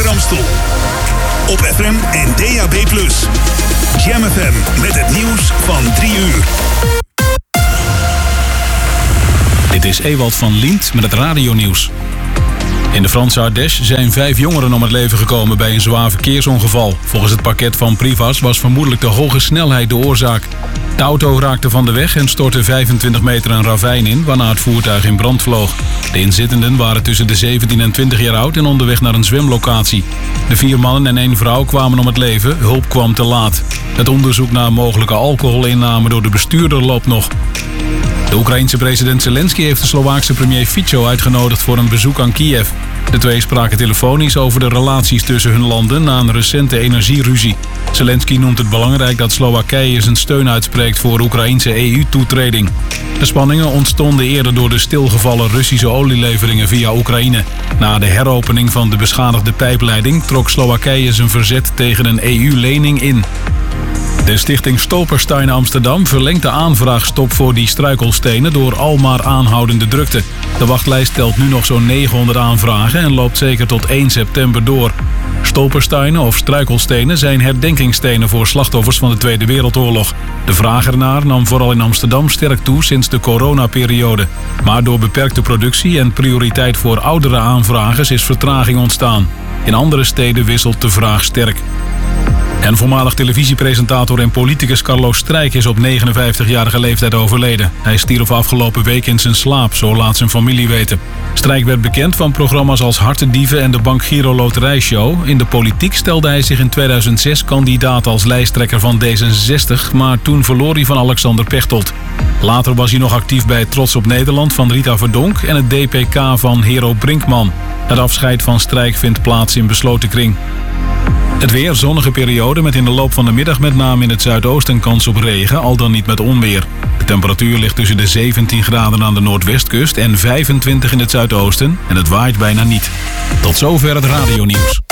Ramstel. Op FM en DAB+. Jam FM met het nieuws van 3 uur. Dit is Ewald van Liemt met het radionieuws. In de Franse Ardèche zijn 5 jongeren om het leven gekomen bij een zwaar verkeersongeval. Volgens het parket van Privas was vermoedelijk de hoge snelheid de oorzaak. De auto raakte van de weg en stortte 25 meter een ravijn in, waarna het voertuig in brand vloog. De inzittenden waren tussen de 17 en 20 jaar oud en onderweg naar een zwemlocatie. De 4 mannen en 1 vrouw kwamen om het leven, hulp kwam te laat. Het onderzoek naar mogelijke alcoholinname door de bestuurder loopt nog. De Oekraïense president Zelensky heeft de Slovaakse premier Fico uitgenodigd voor een bezoek aan Kiev. De twee spraken telefonisch over de relaties tussen hun landen na een recente energieruzie. Zelensky noemt het belangrijk dat Slowakije zijn steun uitspreekt voor Oekraïense EU-toetreding. De spanningen ontstonden eerder door de stilgevallen Russische olieleveringen via Oekraïne. Na de heropening van de beschadigde pijpleiding trok Slowakije zijn verzet tegen een EU-lening in. De stichting Stolpersteinen Amsterdam verlengt de aanvraagstop voor die struikelstenen door almaar aanhoudende drukte. De wachtlijst telt nu nog zo'n 900 aanvragen en loopt zeker tot 1 september door. Stolpersteinen of struikelstenen zijn herdenkingsstenen voor slachtoffers van de Tweede Wereldoorlog. De vraag ernaar nam vooral in Amsterdam sterk toe sinds de coronaperiode. Maar door beperkte productie en prioriteit voor oudere aanvragers is vertraging ontstaan. In andere steden wisselt de vraag sterk. En voormalig televisiepresentator en politicus Carlo Strijk is op 59-jarige leeftijd overleden. Hij stierf afgelopen week in zijn slaap, zo laat zijn familie weten. Strijk werd bekend van programma's als Hartendieven en de Bank Giro Loterijshow. In de politiek stelde hij zich in 2006 kandidaat als lijsttrekker van D66, maar toen verloor hij van Alexander Pechtold. Later was hij nog actief bij Trots op Nederland van Rita Verdonk en het DPK van Hero Brinkman. Het afscheid van Strijk vindt plaats in besloten kring. Het weer, zonnige periode met in de loop van de middag met name in het zuidoosten kans op regen, al dan niet met onweer. De temperatuur ligt tussen de 17 graden aan de noordwestkust en 25 in het zuidoosten en het waait bijna niet. Tot zover het radionieuws.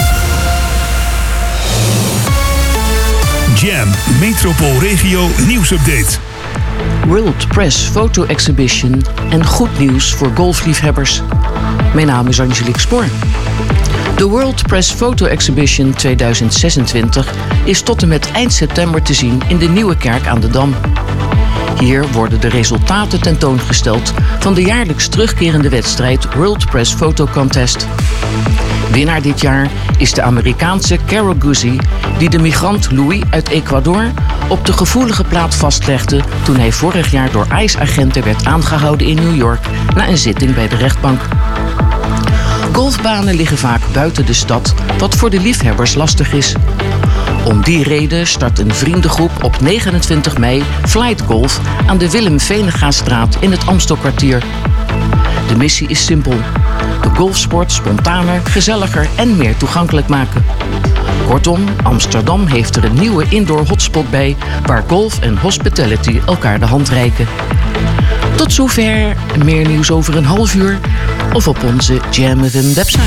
Jam Metropoolregio nieuwsupdate. World Press Photo Exhibition en goed nieuws voor golfliefhebbers. Mijn naam is Angelique Spoor. De World Press Photo Exhibition 2026 is tot en met eind september te zien in de Nieuwe Kerk aan de Dam. Hier worden de resultaten tentoongesteld van de jaarlijks terugkerende wedstrijd World Press Photo Contest. Winnaar dit jaar is de Amerikaanse Carol Guzzi, die de migrant Louis uit Ecuador op de gevoelige plaat vastlegde toen hij vorig jaar door ICE-agenten werd aangehouden in New York na een zitting bij de rechtbank. Golfbanen liggen vaak buiten de stad, wat voor de liefhebbers lastig is. Om die reden start een vriendengroep op 29 mei Flight Golf aan de Willem Venegastraat in het Amstelkwartier. De missie is simpel: de golfsport spontaner, gezelliger en meer toegankelijk maken. Kortom, Amsterdam heeft er een nieuwe indoor hotspot bij waar golf en hospitality elkaar de hand reiken. Tot zover, meer nieuws over een half uur of op onze Jam FM website.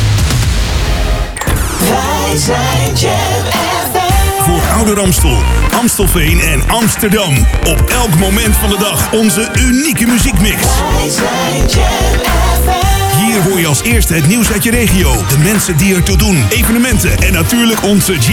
Wij zijn Jam FM. Voor Ouder Amstel, Amstelveen en Amsterdam. Op elk moment van de dag onze unieke muziekmix. Wij zijn Jam FM. Hier hoor je als eerste het nieuws uit je regio, de mensen die ertoe doen, evenementen en natuurlijk onze